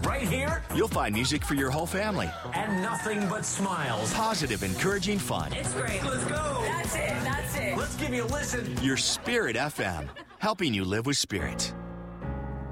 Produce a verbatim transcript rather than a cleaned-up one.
Right here, you'll find music for your whole family. And nothing but smiles. Positive, encouraging fun. It's great. Let's go. That's it. That's it. Let's give you a listen. Your Spirit F M, helping you live with spirit.